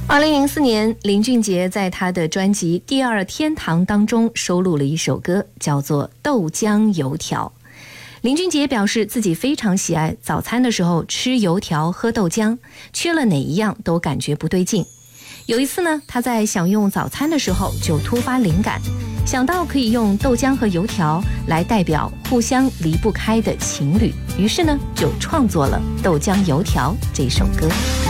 2004年，林俊杰在他的专辑《第二天堂》当中收录了一首歌，叫做《豆浆油条》。林俊杰表示自己非常喜爱早餐的时候吃油条喝豆浆，缺了哪一样都感觉不对劲。有一次呢，他在享用早餐的时候就突发灵感，想到可以用豆浆和油条来代表互相离不开的情侣，于是呢就创作了《豆浆油条》这首歌。